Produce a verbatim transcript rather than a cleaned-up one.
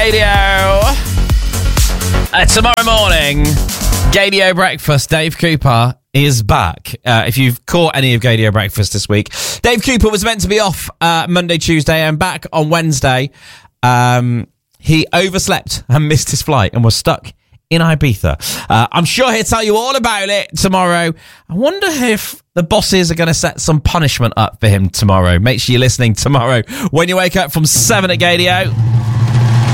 Radio. Uh, tomorrow morning, Gadio Breakfast, Dave Cooper is back. Uh, if you've caught any of Gadio Breakfast this week, Dave Cooper was meant to be off uh, Monday, Tuesday, and back on Wednesday. Um, he overslept and missed his flight and was stuck in Ibiza. Uh, I'm sure he'll tell you all about it tomorrow. I wonder if the bosses are going to set some punishment up for him tomorrow. Make sure you're listening tomorrow when you wake up from seven at Gadio.